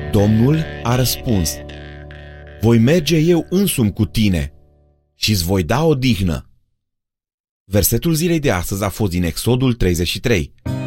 Domnul a răspuns: voi merge eu însumi cu tine și îți voi da odihnă. Versetul zilei de astăzi a fost din Exodul 33.